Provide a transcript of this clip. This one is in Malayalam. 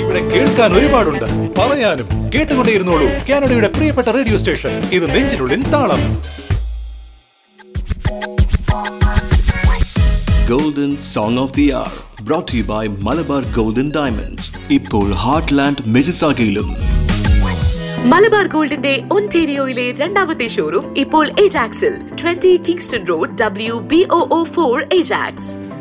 ഇവിടെ കേൾക്കാൻ ഒരുപാടുണ്ട്, പറയാനും കേട്ടുകൊണ്ടേയിരുന്നോളൂ. കാനഡയുടെ പ്രിയപ്പെട്ട റേഡിയോ സ്റ്റേഷൻ, ഇത് നെഞ്ചിനുള്ളിൻ താളം. Golden Song of the Hour brought to you by Malabar Golden Diamonds. ഇപ്പോൾ ഹാർട്ട്ലാൻഡ് മിസിസാഗയിലും. മലബാർ ഗോൾഡിന്റെ ഒന്റേരിയോയിലെ രണ്ടാമത്തെ ഷോറൂം ഇപ്പോൾ ഏജാക്സിൽ, 20 കിങ്സ്റ്റൺ റോഡ്, WBOO 4 ഏജാക്സ്.